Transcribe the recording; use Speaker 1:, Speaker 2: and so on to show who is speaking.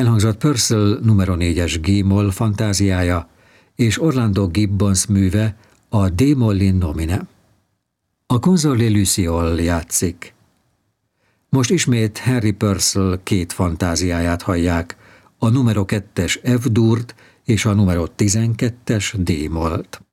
Speaker 1: Elhangzott Purcell numero 4-es G-moll fantáziája és Orlando Gibbons műve a D-moll in nomine. A Console Luciole játszik. Most ismét Henry Purcell két fantáziáját hallják, a numero 2-es F-durt és a numero 12-es D-mollt.